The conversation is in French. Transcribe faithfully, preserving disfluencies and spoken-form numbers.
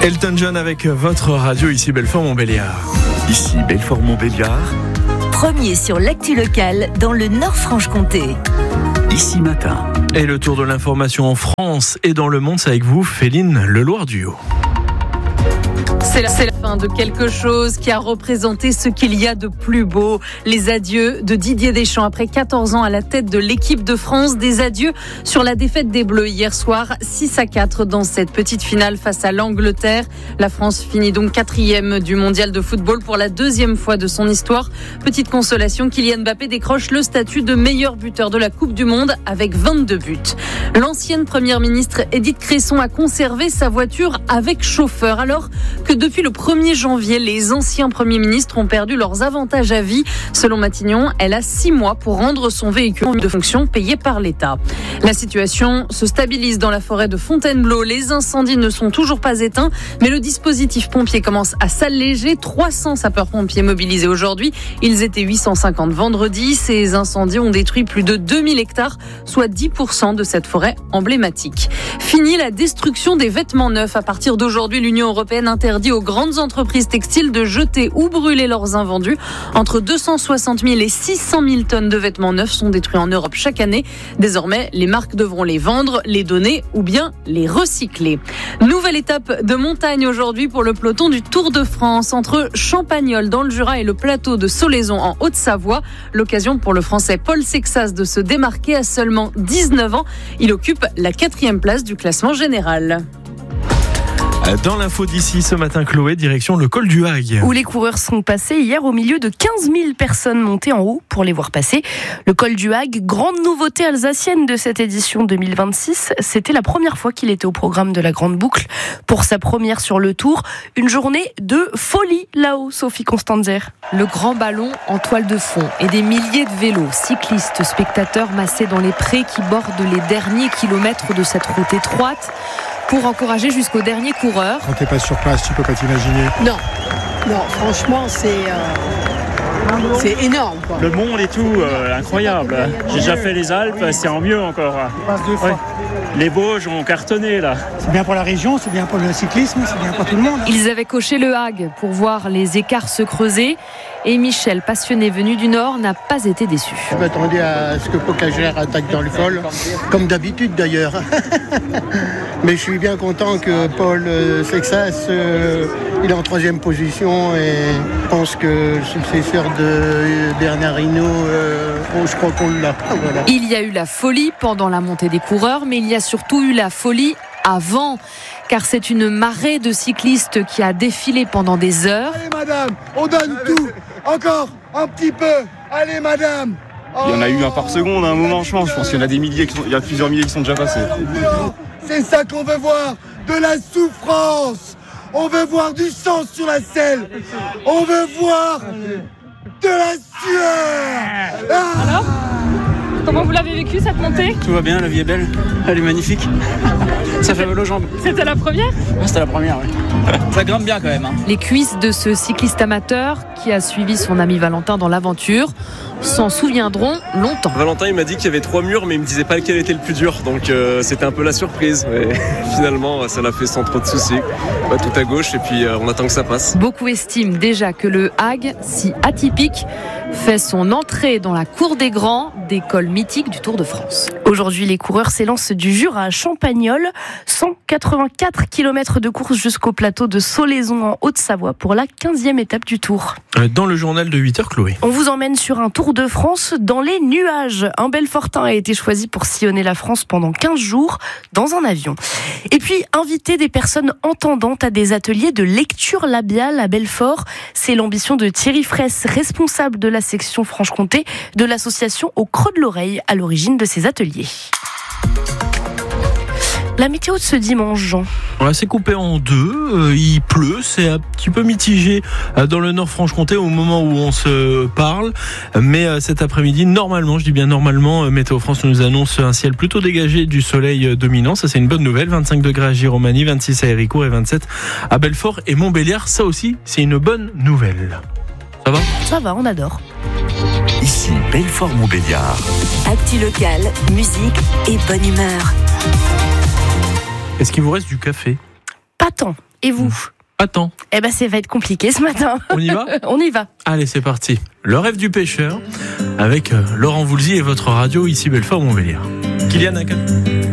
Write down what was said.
Elton John avec votre radio, ici Belfort-Montbéliard. Ici Belfort-Montbéliard. Premier sur l'actu locale dans le Nord-Franche-Comté. Ici Matin. Et le tour de l'information en France et dans le monde, c'est avec vous, Féline Leloir-Duhaut. C'est la, c'est la fin de quelque chose qui a représenté ce qu'il y a de plus beau. Les adieux de Didier Deschamps après quatorze ans à la tête de l'équipe de France. Des adieux sur la défaite des Bleus hier soir, six à quatre dans cette petite finale face à l'Angleterre. La France finit donc quatrième du mondial de football pour la deuxième fois de son histoire. Petite consolation, Kylian Mbappé décroche le statut de meilleur buteur de la Coupe du Monde avec vingt-deux buts. L'ancienne première ministre Édith Cresson a conservé sa voiture avec chauffeur alors que depuis le premier janvier, les anciens premiers ministres ont perdu leurs avantages à vie. Selon Matignon, elle a six mois pour rendre son véhicule de fonction payé par l'État. La situation se stabilise dans la forêt de Fontainebleau. Les incendies ne sont toujours pas éteints, mais le dispositif pompier commence à s'alléger. trois cents sapeurs-pompiers mobilisés aujourd'hui. Ils étaient huit cent cinquante vendredi. Ces incendies ont détruit plus de deux mille hectares, soit dix pour cent de cette forêt emblématique. Fini la destruction des vêtements neufs. À partir d'aujourd'hui, l'Union européenne interdit aux grandes entreprises textiles de jeter ou brûler leurs invendus. Entre deux cent soixante mille et six cent mille tonnes de vêtements neufs sont détruits en Europe chaque année. Désormais, les marques devront les vendre, les donner ou bien les recycler. Nouvelle étape de montagne aujourd'hui pour le peloton du Tour de France entre Champagnole dans le Jura et le plateau de Solaison en Haute-Savoie. L'occasion pour le Français Paul Sexas de se démarquer à seulement dix-neuf ans. Il occupe la quatrième place du classement général. Dans l'info d'ici ce matin, Chloé, direction le col du Hague. Où les coureurs sont passés hier au milieu de quinze mille personnes montées en haut pour les voir passer. Le col du Hague, grande nouveauté alsacienne de cette édition deux mille vingt-six. C'était la première fois qu'il était au programme de la Grande Boucle. Pour sa première sur le Tour, une journée de folie là-haut, Sophie Constanzer. Le grand ballon en toile de fond et des milliers de vélos, cyclistes, spectateurs massés dans les prés qui bordent les derniers kilomètres de cette route étroite pour encourager jusqu'au dernier coureur. Quand t'es pas sur place, tu peux pas t'imaginer. Non, non, franchement, c'est, euh, c'est énorme, quoi. Le monde et tout, euh, incroyable. J'ai déjà fait les Alpes, c'est en mieux encore. Ouais. Les Bauges ont cartonné là. C'est bien pour la région, c'est bien pour le cyclisme, c'est bien pour tout le monde. Ils avaient coché le Hague pour voir les écarts se creuser. Et Michel, passionné venu du Nord, n'a pas été déçu. Je m'attendais à ce que Pogacar attaque dans le col, comme d'habitude d'ailleurs. Mais je suis bien content que Paul Sexas, euh, il est en troisième position et je pense que le successeur de Bernard Hinault, euh, oh, je crois qu'on l'a. Voilà. Il y a eu la folie pendant la montée des coureurs, mais il y a surtout eu la folie avant, car c'est une marée de cyclistes qui a défilé pendant des heures. Allez madame, on donne allez, tout, encore un petit peu, allez madame. Oh, il y en a eu un par seconde à un moment, je pense. Je pense qu'il y en a des milliers, qui sont, il y a plusieurs milliers qui sont déjà passés. C'est ça qu'on veut voir, de la souffrance. On veut voir du sang sur la selle. On veut voir de la sueur. Ah. Alors ? Comment vous l'avez vécu cette montée ? Tout va bien, la vie est belle, elle est magnifique. Ça fait mal aux jambes. C'était la première ? Ouais, c'était la première, oui. Ça grimpe bien quand même. Hein. Les cuisses de ce cycliste amateur qui a suivi son ami Valentin dans l'aventure s'en souviendront longtemps. Valentin, il m'a dit qu'il y avait trois murs, mais il me disait pas lequel était le plus dur, donc euh, c'était un peu la surprise. Mais finalement, ça l'a fait sans trop de soucis. Bah, tout à gauche, et puis euh, on attend que ça passe. Beaucoup estiment déjà que le Hague, si atypique, fait son entrée dans la cour des grands des cols mythiques du Tour de France. Aujourd'hui, les coureurs s'élancent du Jura à Champagnole, cent quatre-vingt-quatre kilomètres de course jusqu'au plateau de Solaison en Haute-Savoie pour la quinzième étape du Tour. Dans le journal de huit heures, Chloé. On vous emmène sur un Tour de France dans les nuages. Un Belfortin a été choisi pour sillonner la France pendant quinze jours dans un avion. Et puis, inviter des personnes entendantes à des ateliers de lecture labiale à Belfort. C'est l'ambition de Thierry Fraisse, responsable de la section Franche-Comté de l'association Au Creux de l'Oreille, à l'origine de ces ateliers. La météo de ce dimanche, Jean. Voilà, c'est coupé en deux. Euh, il pleut, c'est un petit peu mitigé euh, dans le Nord-Franche-Comté au moment où on se parle. Mais euh, cet après-midi, normalement, je dis bien normalement, euh, Météo France nous annonce un ciel plutôt dégagé, du soleil euh, dominant. Ça, c'est une bonne nouvelle. vingt-cinq degrés à Giromagny, vingt-six à Héricourt et vingt-sept à Belfort et Montbéliard. Ça aussi, c'est une bonne nouvelle. Ça va ? Ça va, on adore. Ici, Belfort-Montbéliard. Actu locale, musique et bonne humeur. Est-ce qu'il vous reste du café ? Pas tant. Et vous ? Pas tant. Eh ben, ça va être compliqué ce matin. On y va ? On y va. Allez, c'est parti. Le rêve du pêcheur avec Laurent Voulzy et votre radio ici Belfort Montbéliard. Kylian Akan.